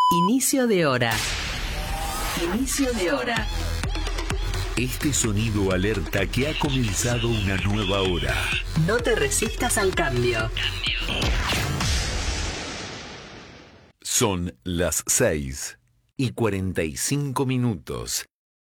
Inicio de hora. Inicio de hora. Este sonido alerta que ha comenzado una nueva hora. No te resistas al cambio. Son las 6:45.